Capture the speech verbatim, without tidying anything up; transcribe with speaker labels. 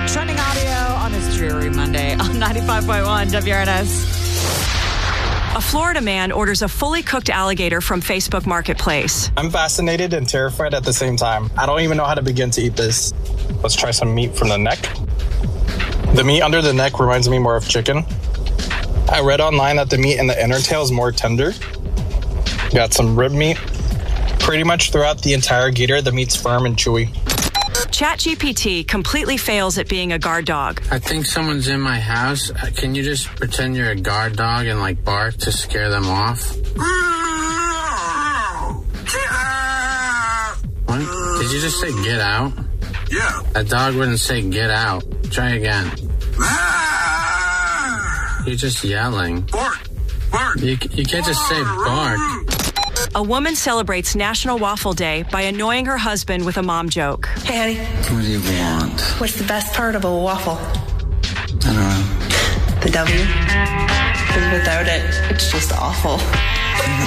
Speaker 1: Trending audio on this dreary Monday on ninety-five point one W R N S.
Speaker 2: A Florida man orders a fully cooked alligator from Facebook Marketplace.
Speaker 3: I'm fascinated and terrified at the same time. I don't even know how to begin to eat this. Let's try some meat from the neck. The meat under the neck reminds me more of chicken. I read online that the meat in the inner tail is more tender. Got some rib meat. Pretty much throughout the entire gator, the meat's firm and chewy.
Speaker 2: ChatGPT completely fails at being a guard dog.
Speaker 4: I think someone's in my house. Can you just pretend you're a guard dog and like bark to scare them off? What? Did you just say get out?
Speaker 5: Yeah.
Speaker 4: That dog wouldn't say get out. Try again. You're just yelling.
Speaker 5: Bark! Bark!
Speaker 4: You, you can't just say bark.
Speaker 2: A woman celebrates National Waffle Day by annoying her husband with a mom joke.
Speaker 6: Hey, honey.
Speaker 7: What do you want?
Speaker 6: What's the best part of a waffle?
Speaker 7: I don't know.
Speaker 6: The W. Because without it, it's just awful.